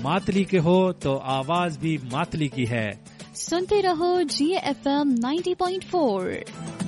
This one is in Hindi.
मातली के हो तो आवाज भी मातली की है। सुनते रहो GFM 90.4।